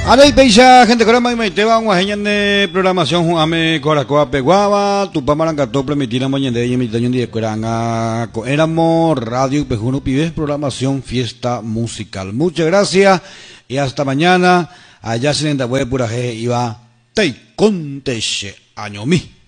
Alay peisa gente corama y te van de programación juame coracoa peguaba tu pamarangato permitir mañana y mi tañón de cueranga éramos radio pejuno pibes programación fiesta musical. Muchas gracias y hasta mañana. Allá se le da pura iba te conteste año mi.